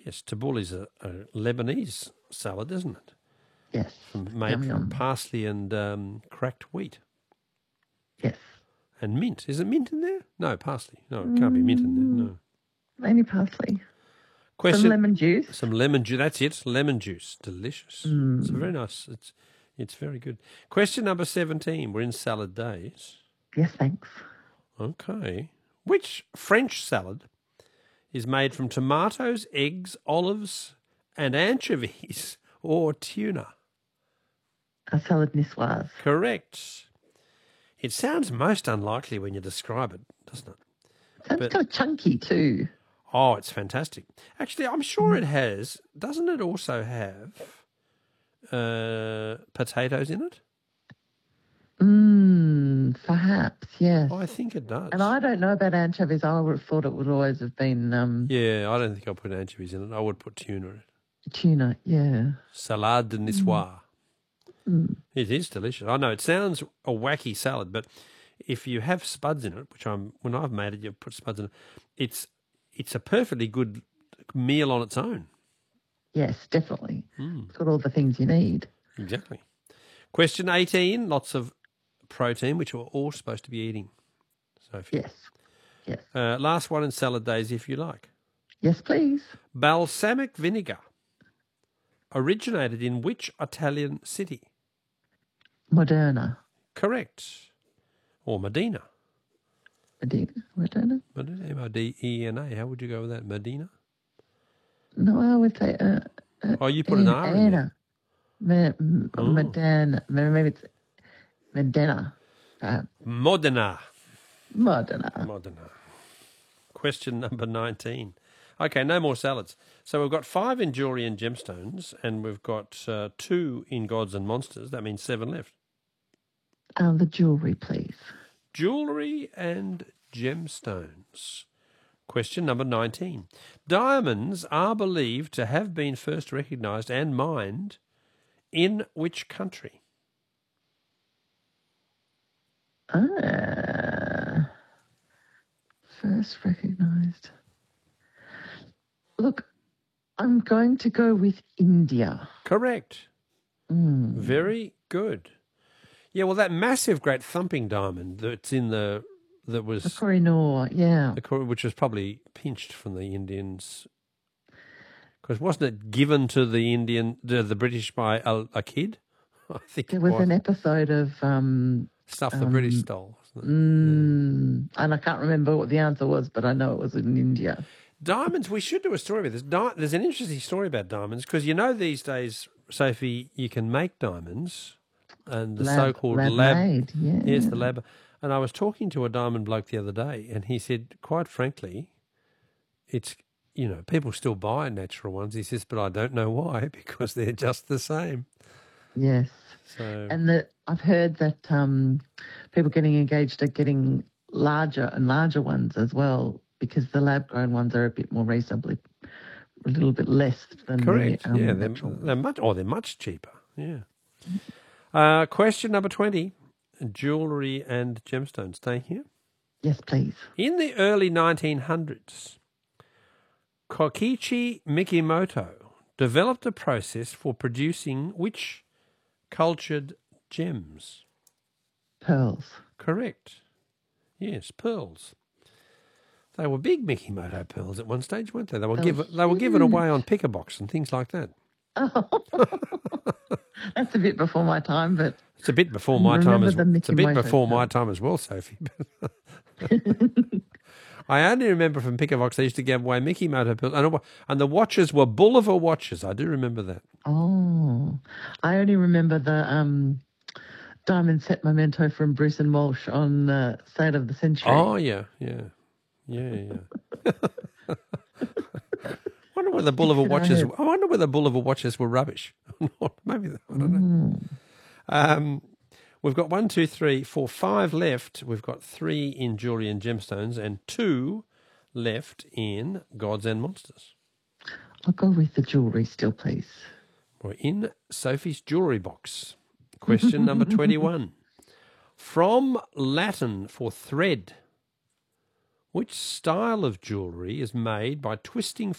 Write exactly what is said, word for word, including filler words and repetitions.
Yes, tabbouleh is a, a Lebanese salad, isn't it? Yes. From, made Yum, from yum. parsley and um, cracked wheat. Yes. And mint. Is it mint in there? No, parsley. No, it can't be mint in there. No. Only parsley. Question. Some lemon juice. Some lemon juice. That's it. Lemon juice. Delicious. Mm. It's very nice. It's it's very good. Question number seventeen. We're in salad days. Yes, thanks. Okay. Which French salad is made from tomatoes, eggs, olives, and anchovies or tuna? A salad niçoise. Correct. It sounds most unlikely when you describe it, doesn't it? Sounds But- kind of chunky too. Oh, it's fantastic. Actually, I'm sure it has. Doesn't it also have uh, potatoes in it? Mmm, perhaps, yes. Oh, I think it does. And I don't know about anchovies. I would have thought it would always have been um, Yeah, I don't think I'll put anchovies in it. I would put tuna in it. tuna, yeah. Salade de niçoise. Mm. It is delicious. I know it sounds a wacky salad, but if you have spuds in it, which I'm when I've made it, you put spuds in it. It's it's a perfectly good meal on its own. Yes, definitely. Mm. It's got all the things you need. Exactly. Question eighteen. Lots of protein, which we're all supposed to be eating. Sophie. Yes. Yes. Uh, last one in salad days, if you like. Yes, please. Balsamic vinegar originated in which Italian city? Moderna. Correct. Or Medina. Medina. Moderna? Medina, M O D E N A. How would you go with that? Medina? No, I would say... Uh, uh, Oh, you put an R in there. Me- m- Oh. Medana. Maybe it's Medina. Perhaps. Modena. Modena. Modena. Question number nineteen. Okay, no more salads. So we've got five in jewellery and gemstones, and we've got uh, two in gods and monsters. That means seven left. Uh, the jewellery, please. Jewellery and gemstones. Question number nineteen. Diamonds are believed to have been first recognised and mined in which country? Ah. First recognised. Look, I'm going to go with India. Correct. Mm. Very good. Yeah, well, that massive, great thumping diamond that's in the that was The Kohinoor, yeah. the Kor- which was probably pinched from the Indians, because wasn't it given to the Indian, the, the British by a, a kid? I think There it was was an episode of... Um, stuff the British um, stole. Wasn't it? mm, and I can't remember what the answer was, but I know it was in India. Diamonds. We should do a story about this. Di- There's an interesting story about diamonds because you know these days, Sophie, you can make diamonds, and the Lab- so-called lab lab. made, yeah. Yes, the lab. And I was talking to a diamond bloke the other day, and he said, quite frankly, it's, you know, people still buy natural ones. He says, but I don't know why, because they're just the same. Yes. So, And the, I've heard that um, people getting engaged are getting larger and larger ones as well, because the lab-grown ones are a bit more reasonably, a little bit less than correct. the um, yeah, they're, natural they're much, oh, they're much cheaper. Yeah. Uh, question number twenty, jewellery and gemstones. Staying here. Yes, please. In the early nineteen hundreds, Kokichi Mikimoto developed a process for producing which cultured gems? Pearls. Correct. Yes, pearls. They were big Mikimoto pearls at one stage, weren't they? They were, They give, were they were given away on picker box and things like that. Oh, that's a bit before my time, but It's a bit before my time Remember as the well. It's a bit Mikimoto before my pearl. time as well, Sophie. I only remember from Picker Box they used to give away Mikimoto pearls, and, and the watches were Bulliver watches. I do remember that. oh, I only remember the um, diamond set memento from Bruce and Walsh on uh, State of the Century. Oh yeah, yeah, yeah, yeah. I wonder whether Bulliver Sticks in our watches. head. I wonder whether Bulliver watches were rubbish. Maybe I don't know. Mm. Um, we've got one, two, three, four, five left. We've got three in jewellery and gemstones, and two left in gods and monsters. I'll go with the jewellery still, please. We're in Sophie's jewellery box. Question number twenty-one. From Latin for thread, which style of jewellery is made by twisting